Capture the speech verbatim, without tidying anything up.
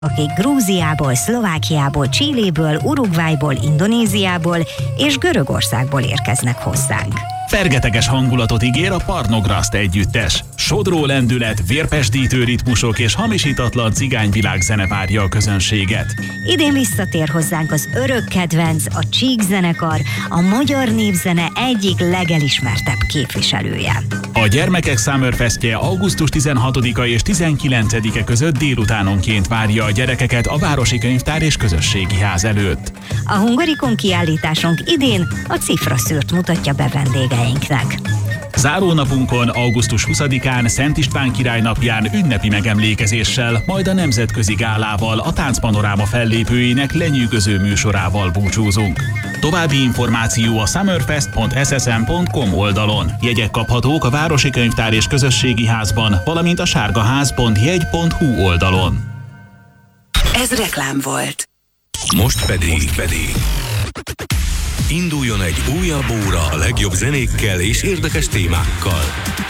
akik Grúziából, Szlovákiából, Chiléből, Uruguayból, Indonéziából és Görögországból érkeznek hozzánk. Fergeteges hangulatot ígér a Parnograszt együttes. Sodró lendület, vérpesdítő ritmusok és hamisítatlan cigányvilág zene várja a közönséget. Idén visszatér hozzánk az örök kedvenc, a Csík zenekar, a magyar népzene egyik legelismertebb képviselője. A Gyermekek Summerfestje augusztus tizenhatodika és tizenkilencedike között délutánonként várja a gyerekeket a Városi Könyvtár és Közösségi Ház előtt. A Hungarikon kiállításunk idén a cifraszűrt mutatja be vendégeinknek. Zárónapunkon, augusztus huszadikán, Szent István király napján ünnepi megemlékezéssel, majd a nemzetközi gálával, a Táncpanoráma fellépőinek lenyűgöző műsorával búcsúzunk. További információ a summerfest pont s s m pont com oldalon. Jegyek kaphatók a Városi Könyvtár és Közösségi Házban, valamint a sárgaház pont jegy pont hu oldalon. Ez reklám volt. Most pedig, Most pedig induljon egy újabb óra a legjobb zenékkel és érdekes témákkal.